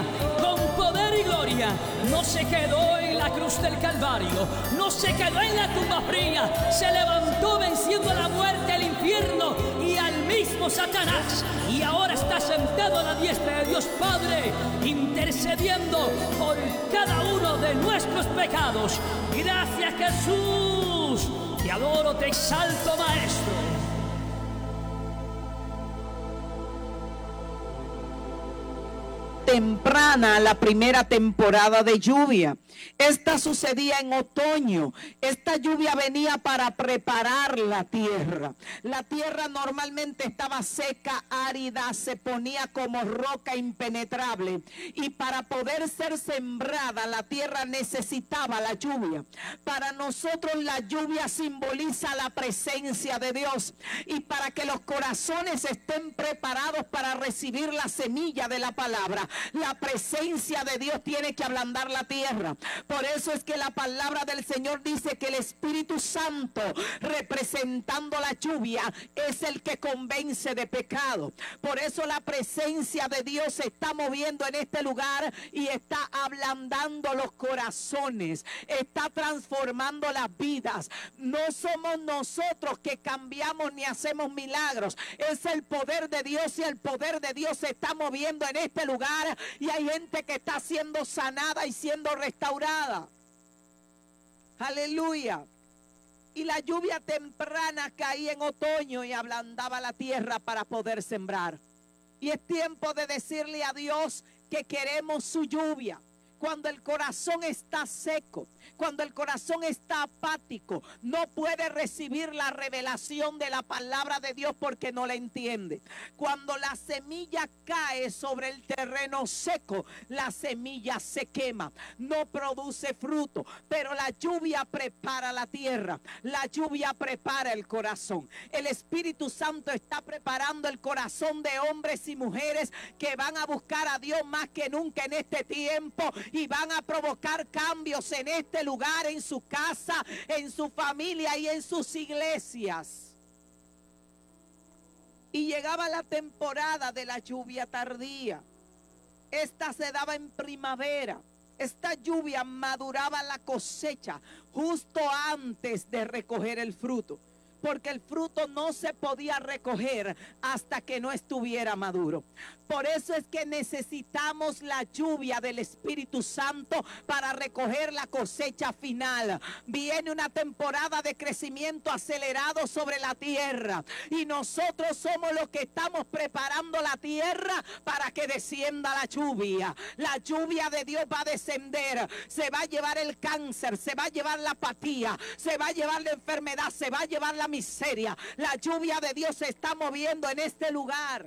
con poder y gloria. No se quedó en la cruz del Calvario, no se quedó en la tumba fría, se levantó venciendo a la muerte, el infierno y al mismo Satanás, y ahora está sentado a la diestra de Dios Padre, intercediendo por cada uno de nuestros pecados. Gracias, Jesús, te adoro, te exalto, Maestro. Temprana la primera temporada de lluvia. Esta sucedía en otoño. Esta lluvia venía para preparar la tierra. La tierra normalmente estaba seca, árida, se ponía como roca impenetrable. Y para poder ser sembrada, la tierra necesitaba la lluvia. Para nosotros la lluvia simboliza la presencia de Dios. Y para que los corazones estén preparados para recibir la semilla de la palabra, la presencia de Dios tiene que ablandar la tierra. Por eso es que la palabra del Señor dice que el Espíritu Santo, representando la lluvia, es el que convence de pecado. Por eso la presencia de Dios se está moviendo en este lugar y está ablandando los corazones, está transformando las vidas. No somos nosotros que cambiamos ni hacemos milagros, es el poder de Dios, y el poder de Dios se está moviendo en este lugar, y hay gente que está siendo sanada y siendo restaurada. Aleluya. Y la lluvia temprana caía en otoño y ablandaba la tierra para poder sembrar. Y es tiempo de decirle a Dios que queremos su lluvia. Cuando el corazón está seco, cuando el corazón está apático, no puede recibir la revelación de la palabra de Dios porque no la entiende. Cuando la semilla cae sobre el terreno seco, la semilla se quema, no produce fruto. Pero la lluvia prepara la tierra, la lluvia prepara el corazón. El Espíritu Santo está preparando el corazón de hombres y mujeres que van a buscar a Dios más que nunca en este tiempo, y van a provocar cambios en este lugar, en su casa, en su familia y en sus iglesias. Y llegaba la temporada de la lluvia tardía. Esta se daba en primavera. Esta lluvia maduraba la cosecha justo antes de recoger el fruto, porque el fruto no se podía recoger hasta que no estuviera maduro. Por eso es que necesitamos la lluvia del Espíritu Santo para recoger la cosecha final. Viene una temporada de crecimiento acelerado sobre la tierra, y nosotros somos los que estamos preparando la tierra para que descienda la lluvia. La lluvia de Dios va a descender, se va a llevar el cáncer, se va a llevar la apatía, se va a llevar la enfermedad, se va a llevar la miseria. La lluvia de Dios se está moviendo en este lugar.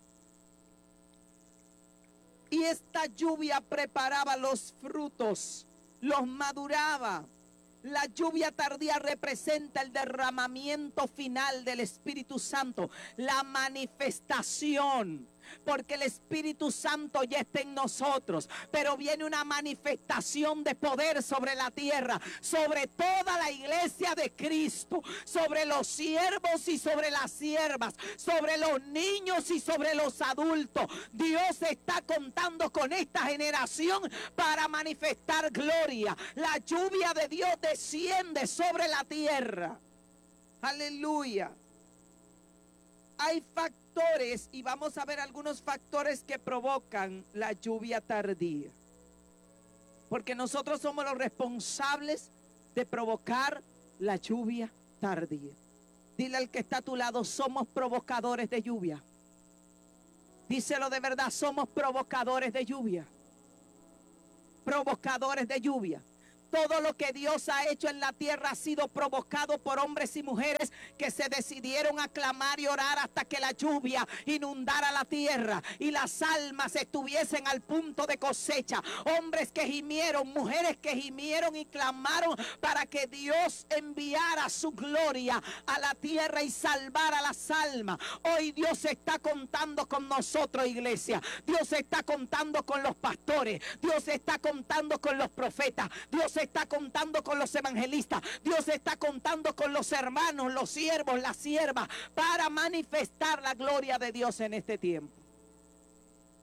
Y esta lluvia preparaba los frutos, los maduraba. La lluvia tardía representa el derramamiento final del Espíritu Santo, la manifestación. Porque el Espíritu Santo ya está en nosotros, pero viene una manifestación de poder sobre la tierra, sobre toda la iglesia de Cristo, sobre los siervos y sobre las siervas, sobre los niños y sobre los adultos. Dios está contando con esta generación para manifestar gloria. La lluvia de Dios desciende sobre la tierra. Aleluya. Hay factores, y vamos a ver algunos factores que provocan la lluvia tardía, porque nosotros somos los responsables de provocar la lluvia tardía. Dile al que está a tu lado: somos provocadores de lluvia. Díselo de verdad: somos provocadores de lluvia. Provocadores de lluvia. Todo lo que Dios ha hecho en la tierra ha sido provocado por hombres y mujeres que se decidieron a clamar y orar hasta que la lluvia inundara la tierra y las almas estuviesen al punto de cosecha. Hombres que gimieron, mujeres que gimieron y clamaron para que Dios enviara su gloria a la tierra y salvara las almas. Hoy Dios está contando con nosotros, iglesia. Dios está contando con los pastores. Dios está contando con los profetas. Dios está contando con los evangelistas. Dios está contando con los hermanos, los siervos, las siervas, para manifestar la gloria de Dios en este tiempo.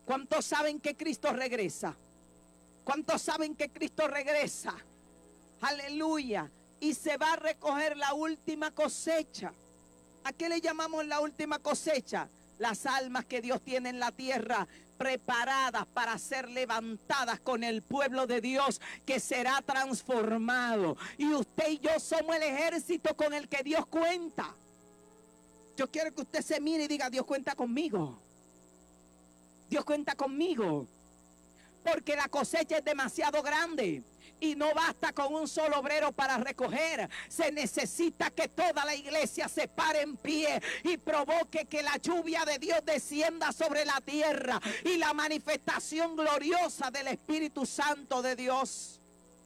¿Cuántos saben que Cristo regresa? ¿Cuántos saben que Cristo regresa? Aleluya. Y se va a recoger la última cosecha. ¿A qué le llamamos la última cosecha? Las almas que Dios tiene en la tierra, preparadas para ser levantadas con el pueblo de Dios, que será transformado. Y usted y yo somos el ejército con el que Dios cuenta. Yo quiero que usted se mire y diga: Dios cuenta conmigo. Dios cuenta conmigo. Porque la cosecha es demasiado grande. Y no basta con un solo obrero para recoger. Se necesita que toda la iglesia se pare en pie y provoque que la lluvia de Dios descienda sobre la tierra. Y la manifestación gloriosa del Espíritu Santo de Dios.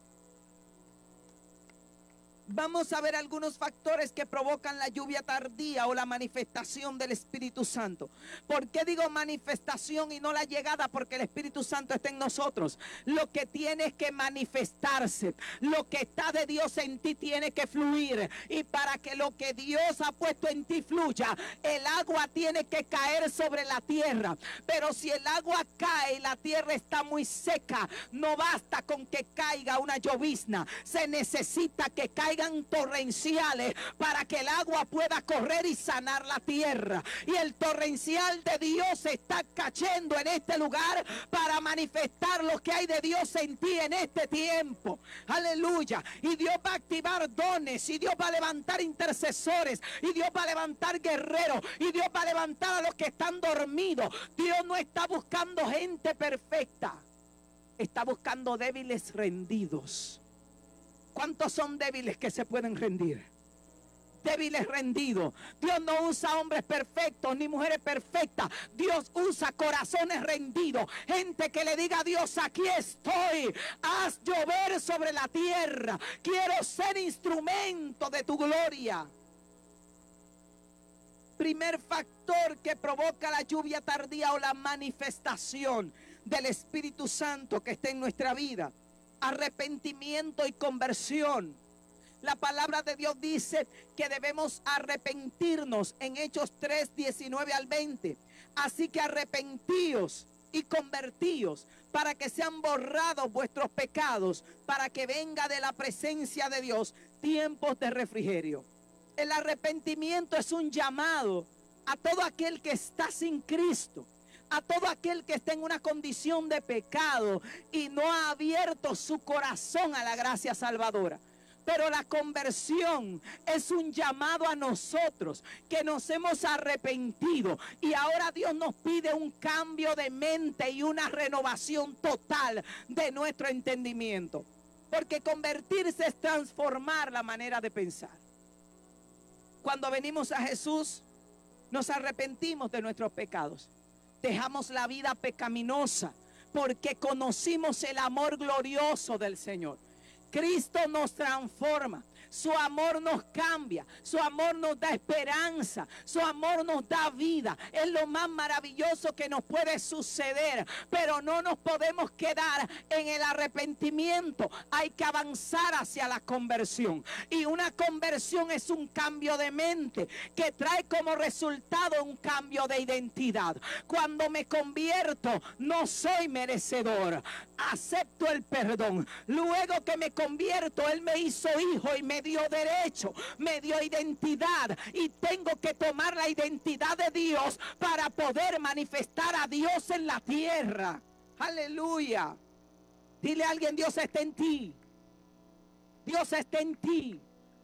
Vamos a ver algunos factores que provocan la lluvia tardía o la manifestación del Espíritu Santo. ¿Por qué digo manifestación y no la llegada? Porque el Espíritu Santo está en nosotros. Lo que tiene que manifestarse, lo que está de Dios en ti tiene que fluir. Y para que lo que Dios ha puesto en ti fluya, el agua tiene que caer sobre la tierra. Pero si el agua cae y la tierra está muy seca, no basta con que caiga una llovizna. Se necesita que caiga torrenciales para que el agua pueda correr y sanar la tierra. Y el torrencial de Dios está cayendo en este lugar para manifestar lo que hay de Dios en ti en este tiempo. Aleluya. Y Dios va a activar dones, y Dios va a levantar intercesores, y Dios va a levantar guerreros, y Dios va a levantar a los que están dormidos. Dios no está buscando gente perfecta, está buscando débiles rendidos. ¿Cuántos son débiles que se pueden rendir? Débiles rendidos. Dios no usa hombres perfectos ni mujeres perfectas. Dios usa corazones rendidos. Gente que le diga a Dios: aquí estoy. Haz llover sobre la tierra. Quiero ser instrumento de tu gloria. Primer factor que provoca la lluvia tardía o la manifestación del Espíritu Santo que está en nuestra vida: arrepentimiento y conversión. La palabra de Dios dice que debemos arrepentirnos en Hechos 3, 19 al 20. Así que arrepentíos y convertíos para que sean borrados vuestros pecados, para que venga de la presencia de Dios tiempos de refrigerio. El arrepentimiento es un llamado a todo aquel que está sin Cristo, a todo aquel que está en una condición de pecado y no ha abierto su corazón a la gracia salvadora. Pero la conversión es un llamado a nosotros que nos hemos arrepentido y ahora Dios nos pide un cambio de mente y una renovación total de nuestro entendimiento. Porque convertirse es transformar la manera de pensar. Cuando venimos a Jesús, nos arrepentimos de nuestros pecados. Dejamos la vida pecaminosa porque conocimos el amor glorioso del Señor. Cristo nos transforma, su amor nos cambia, su amor nos da esperanza, su amor nos da vida. Es lo más maravilloso que nos puede suceder, pero no nos podemos quedar en el arrepentimiento. Hay que avanzar hacia la conversión, y una conversión es un cambio de mente que trae como resultado un cambio de identidad. Cuando me convierto, no soy merecedor, acepto el perdón. Luego que me convierto, Él me hizo hijo y me dio derecho, me dio identidad, y tengo que tomar la identidad de Dios para poder manifestar a Dios en la tierra. Aleluya. Dile a alguien: Dios está en ti. Dios está en ti.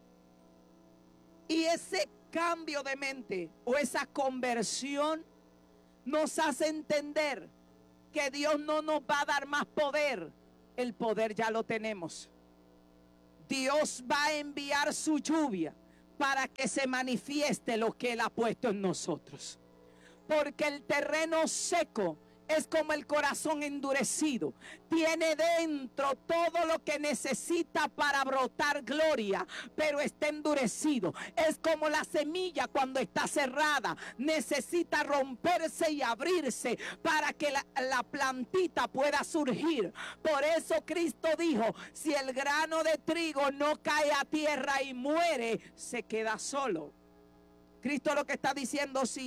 Y ese cambio de mente o esa conversión nos hace entender que Dios no nos va a dar más poder. El poder ya lo tenemos. Dios va a enviar su lluvia para que se manifieste lo que Él ha puesto en nosotros. Porque el terreno seco es como el corazón endurecido. Tiene dentro todo lo que necesita para brotar gloria, pero está endurecido. Es como la semilla cuando está cerrada. Necesita romperse y abrirse para que la plantita pueda surgir. Por eso Cristo dijo: si el grano de trigo no cae a tierra y muere, se queda solo. Cristo lo que está diciendo: si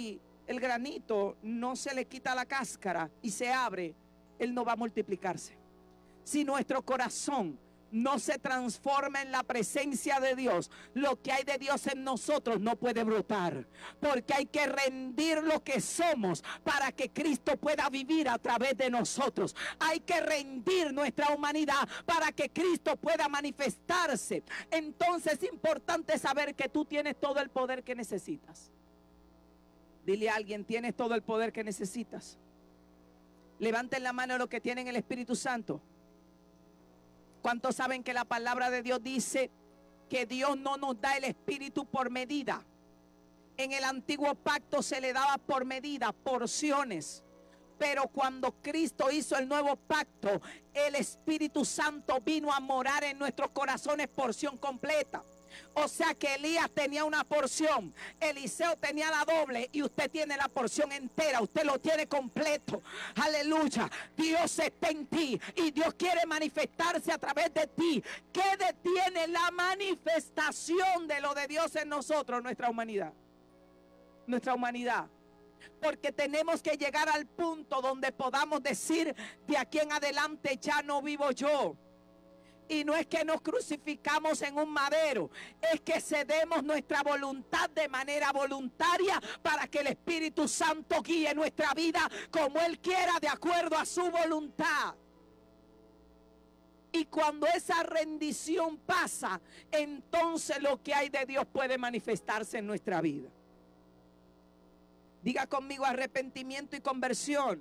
el granito no se le quita la cáscara y se abre, él no va a multiplicarse. Si nuestro corazón no se transforma en la presencia de Dios, lo que hay de Dios en nosotros no puede brotar, porque hay que rendir lo que somos para que Cristo pueda vivir a través de nosotros. Hay que rendir nuestra humanidad para que Cristo pueda manifestarse. Entonces es importante saber que tú tienes todo el poder que necesitas. Dile a alguien: tienes todo el poder que necesitas. Levanten la mano los que tienen el Espíritu Santo. ¿Cuántos saben que la palabra de Dios dice que Dios no nos da el Espíritu por medida? En el antiguo pacto se le daba por medida, porciones. Pero cuando Cristo hizo el nuevo pacto, el Espíritu Santo vino a morar en nuestros corazones porción completa. O sea que Elías tenía una porción, Eliseo tenía la doble y usted tiene la porción entera, usted lo tiene completo. Aleluya, Dios está en ti y Dios quiere manifestarse a través de ti. ¿Qué detiene la manifestación de lo de Dios en nosotros? Nuestra humanidad. Nuestra humanidad. Porque tenemos que llegar al punto donde podamos decir: de aquí en adelante ya no vivo yo. Y no es que nos crucificamos en un madero, es que cedemos nuestra voluntad de manera voluntaria para que el Espíritu Santo guíe nuestra vida como Él quiera, de acuerdo a su voluntad. Y cuando esa rendición pasa, entonces lo que hay de Dios puede manifestarse en nuestra vida. Diga conmigo: arrepentimiento y conversión.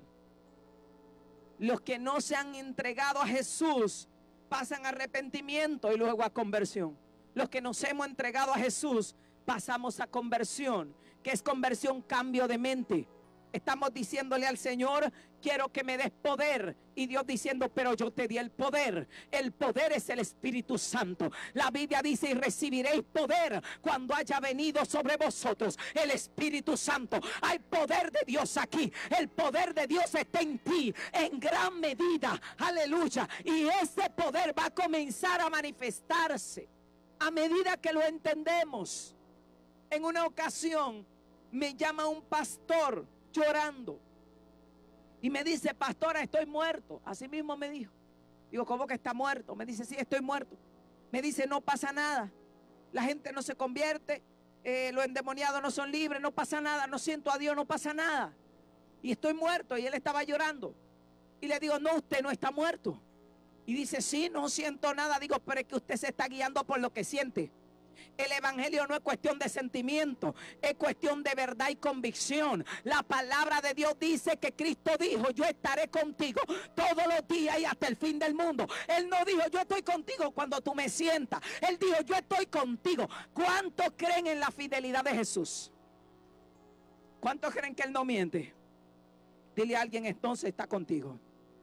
Los que no se han entregado a Jesús pasan a arrepentimiento y luego a conversión. Los que nos hemos entregado a Jesús pasamos a conversión. ¿Qué es conversión? Cambio de mente. Estamos diciéndole al Señor: quiero que me des poder. Y Dios diciendo: pero yo te di el poder. El poder es el Espíritu Santo. La Biblia dice: y recibiréis poder cuando haya venido sobre vosotros el Espíritu Santo. Hay poder de Dios aquí. El poder de Dios está en ti en gran medida. Aleluya. Y ese poder va a comenzar a manifestarse a medida que lo entendemos. En una ocasión me llama un pastor llorando y me dice: pastora, estoy muerto. Así mismo me dijo. Digo: ¿cómo que está muerto? Me dice: sí, estoy muerto. Me dice: no pasa nada, la gente no se convierte, los endemoniados no son libres, no pasa nada, no siento a Dios, no pasa nada, y estoy muerto. Y él estaba llorando y le digo: no, usted no está muerto. Y dice: sí, no siento nada. Digo: pero es que usted se está guiando por lo que siente. El evangelio no es cuestión de sentimiento, es cuestión de verdad y convicción. La palabra de Dios dice que Cristo dijo: yo estaré contigo todos los días y hasta el fin del mundo. Él no dijo: yo estoy contigo cuando tú me sientas. Él dijo: yo estoy contigo. ¿Cuántos creen en la fidelidad de Jesús? ¿Cuántos creen que Él no miente? Dile a alguien: entonces está contigo.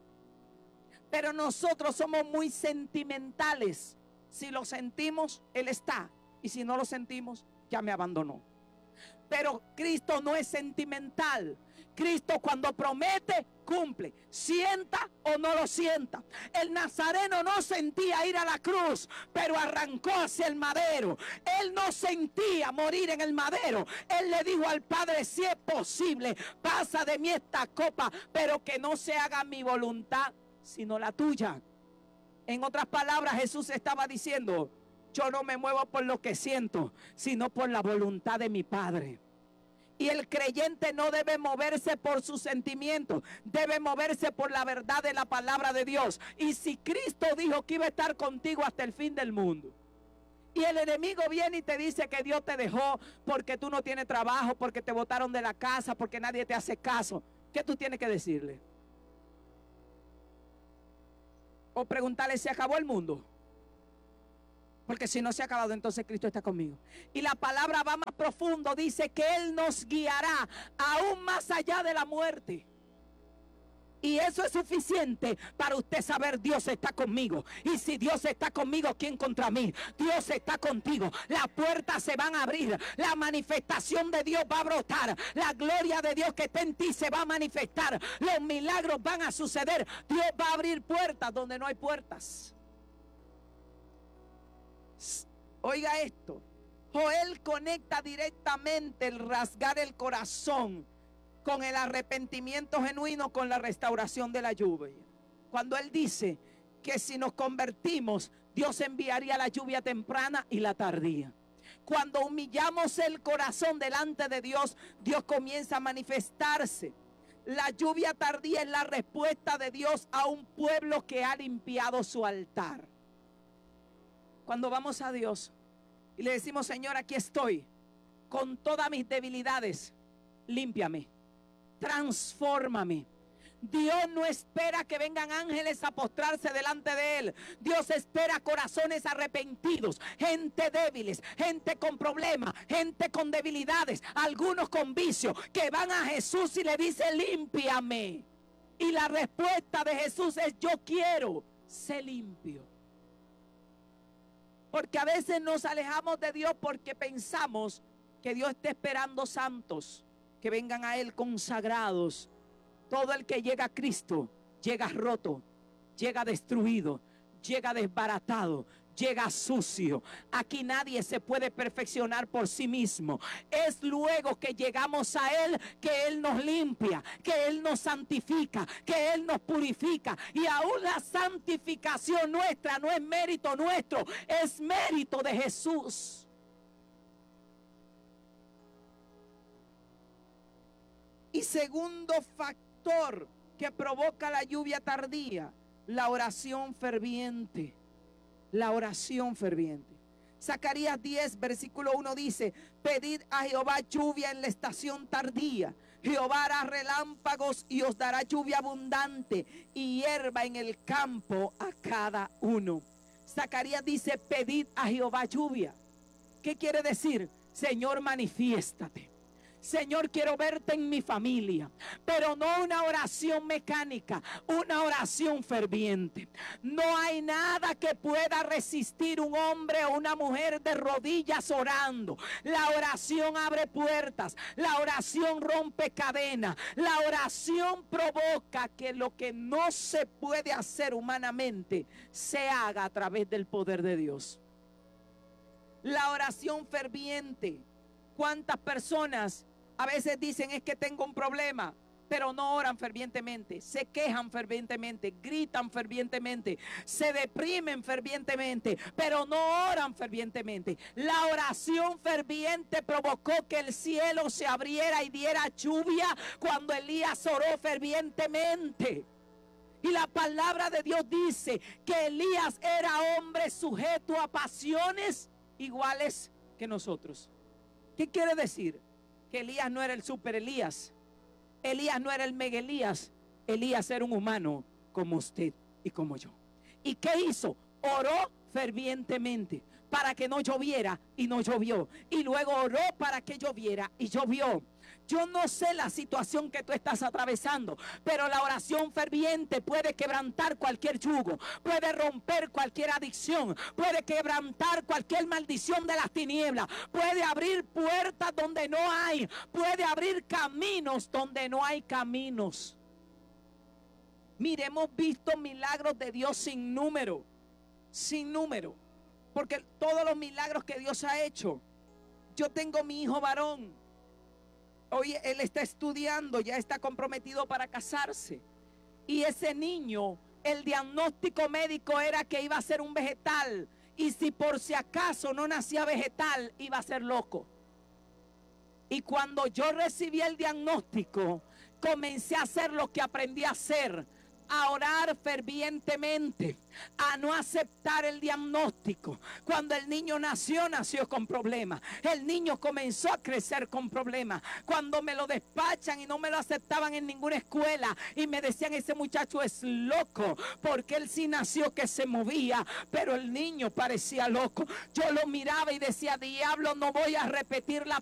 Pero nosotros somos muy sentimentales. Si lo sentimos, Él está. Y si no lo sentimos, ya me abandonó. Pero Cristo no es sentimental. Cristo, cuando promete, cumple. Sienta o no lo sienta. El nazareno no sentía ir a la cruz, pero arrancó hacia el madero. Él no sentía morir en el madero. Él le dijo al Padre: si es posible, pasa de mí esta copa, pero que no se haga mi voluntad, sino la tuya. En otras palabras, Jesús estaba diciendo: yo no me muevo por lo que siento, sino por la voluntad de mi Padre. Y el creyente no debe moverse por sus sentimientos, debe moverse por la verdad de la palabra de Dios. Y si Cristo dijo que iba a estar contigo hasta el fin del mundo, y el enemigo viene y te dice que Dios te dejó porque tú no tienes trabajo, porque te botaron de la casa, porque nadie te hace caso, ¿qué tú tienes que decirle? O preguntarle: ¿se acabó el mundo? Porque si no se ha acabado, entonces Cristo está conmigo. Y la palabra va más profundo. Dice que Él nos guiará aún más allá de la muerte. Y eso es suficiente para usted saber: Dios está conmigo. Y si Dios está conmigo, ¿quién contra mí? Dios está contigo. Las puertas se van a abrir. La manifestación de Dios va a brotar. La gloria de Dios que está en ti se va a manifestar. Los milagros van a suceder. Dios va a abrir puertas donde no hay puertas. Oiga esto. Joel conecta directamente el rasgar el corazón con el arrepentimiento genuino, con la restauración de la lluvia. Cuando Él dice que si nos convertimos, Dios enviaría la lluvia temprana y la tardía. Cuando humillamos el corazón delante de Dios, Dios comienza a manifestarse. La lluvia tardía es la respuesta de Dios a un pueblo que ha limpiado su altar. Cuando vamos a Dios y le decimos: Señor, aquí estoy, con todas mis debilidades, límpiame, transfórmame. Dios no espera que vengan ángeles a postrarse delante de Él. Dios espera corazones arrepentidos, gente débiles, gente con problemas, gente con debilidades, algunos con vicio, que van a Jesús y le dicen: límpiame. Y la respuesta de Jesús es: yo quiero, sé limpio. Porque a veces nos alejamos de Dios porque pensamos que Dios está esperando santos que vengan a Él consagrados. Todo el que llega a Cristo llega roto, llega destruido, llega desbaratado, llega sucio. Aquí nadie se puede perfeccionar por sí mismo. Es luego que llegamos a Él que Él nos limpia, que Él nos santifica, que Él nos purifica. Y aún la santificación nuestra no es mérito nuestro, es mérito de Jesús. Y segundo factor que provoca la lluvia tardía: la oración ferviente. La oración ferviente. Zacarías 10 versículo 1 dice: pedid a Jehová lluvia en la estación tardía. Jehová hará relámpagos y os dará lluvia abundante y hierba en el campo a cada uno. Zacarías dice: pedid a Jehová lluvia. ¿Qué quiere decir? Señor, manifiéstate. Señor, quiero verte en mi familia, pero no una oración mecánica, una oración ferviente. No hay nada que pueda resistir un hombre o una mujer de rodillas orando. La oración abre puertas, la oración rompe cadenas, la oración provoca que lo que no se puede hacer humanamente se haga a través del poder de Dios. La oración ferviente. ¿Cuántas personas a veces dicen: es que tengo un problema, pero no oran fervientemente? Se quejan fervientemente, gritan fervientemente, se deprimen fervientemente, pero no oran fervientemente. La oración ferviente provocó que el cielo se abriera y diera lluvia cuando Elías oró fervientemente. Y la palabra de Dios dice que Elías era hombre sujeto a pasiones iguales que nosotros. ¿Qué quiere decir? Que Elías no era el super Elías. Elías no era el mega Elías. Elías era un humano como usted y como yo. ¿Y qué hizo? Oró fervientemente para que no lloviera y no llovió. Y luego oró para que lloviera y llovió. Yo no sé la situación que tú estás atravesando, pero la oración ferviente puede quebrantar cualquier yugo, puede romper cualquier adicción, puede quebrantar cualquier maldición de las tinieblas, puede abrir puertas donde no hay, puede abrir caminos donde no hay caminos. Mire, hemos visto milagros de Dios sin número, porque todos los milagros que Dios ha hecho. Yo tengo mi hijo varón. Hoy él está estudiando, ya está comprometido para casarse. Y ese niño, el diagnóstico médico era que iba a ser un vegetal. Y si por si acaso no nacía vegetal, iba a ser loco. Y cuando yo recibí el diagnóstico, comencé a hacer lo que aprendí a hacer: a orar fervientemente, a no aceptar el diagnóstico. Cuando el niño nació con problemas. El niño comenzó a crecer con problemas. Cuando me lo despachan y no me lo aceptaban en ninguna escuela y me decían: ese muchacho es loco, porque él sí nació que se movía, pero el niño parecía loco. Yo lo miraba y decía: diablo, no voy a repetir la